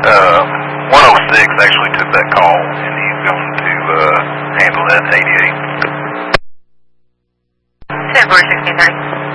106 actually took that call, and he's going to handle that 88. 10-4, 1630.